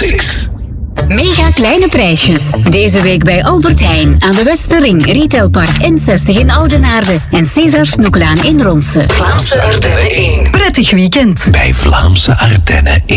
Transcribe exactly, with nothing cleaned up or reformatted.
Classics. Mega kleine prijsjes. Deze week bij Albert Heijn aan de Westerring, Retailpark N zestig in Oudenaarde en César Snoeklaan in Ronse. Vlaamse Ardennen één. Prettig weekend. Bij Vlaamse Ardennen één.